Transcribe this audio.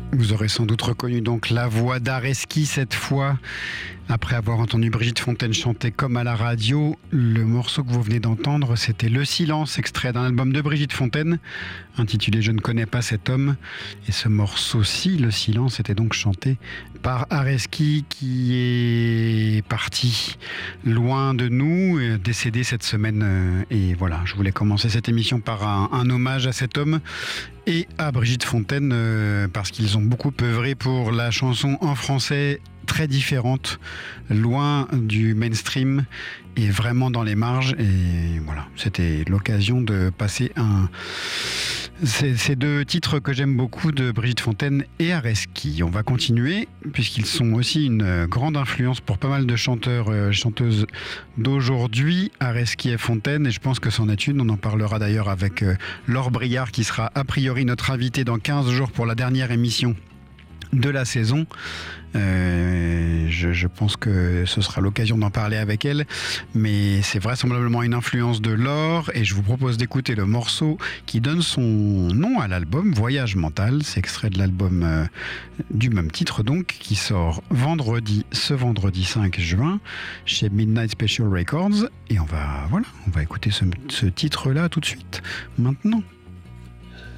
Vous aurez sans doute reconnu donc la voix d'Areski cette fois. Après avoir entendu Brigitte Fontaine chanter comme à la radio, le morceau que vous venez d'entendre, c'était Le Silence, extrait d'un album de Brigitte Fontaine, intitulé Je ne connais pas cet homme. Et ce morceau-ci, Le Silence, était donc chanté par Areski, qui est parti loin de nous, décédé cette semaine. Et voilà, je voulais commencer cette émission par un hommage à cet homme et à Brigitte Fontaine, parce qu'ils ont beaucoup œuvré pour la chanson en français, très différente, loin du mainstream et vraiment dans les marges. Et voilà, c'était l'occasion de passer ces deux titres que j'aime beaucoup de Brigitte Fontaine et Areski. On va continuer puisqu'ils sont aussi une grande influence pour pas mal de chanteurs et chanteuses d'aujourd'hui, Areski et Fontaine, et je pense que c'en est une. On en parlera d'ailleurs avec Laure Briard, qui sera a priori notre invitée dans 15 jours pour la dernière émission de la saison. Je pense que ce sera l'occasion d'en parler avec elle, mais c'est vraisemblablement une influence de Laure, et je vous propose d'écouter le morceau qui donne son nom à l'album, Voyage mental. C'est extrait de l'album du même titre donc, qui sort ce vendredi 5 juin chez Midnight Special Records, et on va écouter ce titre là tout de suite maintenant.